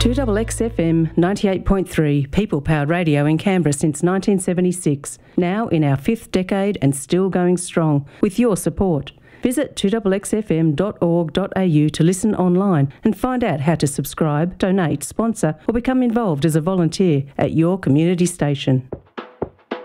2XXFM 98.3, people-powered radio in Canberra since 1976. Now in our 5th decade and still going strong, with your support. Visit 2XXFM.org.au to listen online and find out how to subscribe, donate, sponsor or become involved as a volunteer at your community station.